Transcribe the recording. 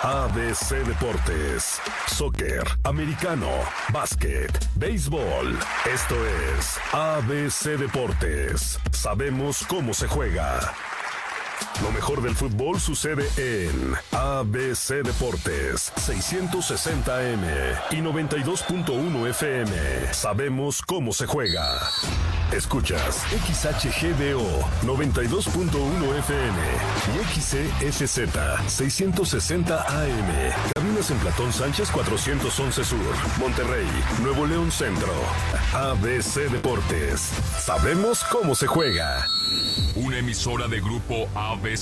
ABC Deportes, soccer, americano, básquet, béisbol. Esto es ABC Deportes. Sabemos cómo se juega. Lo mejor del fútbol sucede en ABC Deportes, 660 AM y 92.1 FM. Sabemos cómo se juega. Escuchas XHGDO 92.1 FM y XCFZ 660 AM. Cabinas en Platón Sánchez 411 Sur, Monterrey, Nuevo León Centro. ABC Deportes. Sabemos cómo se juega. Una emisora de grupo ABC.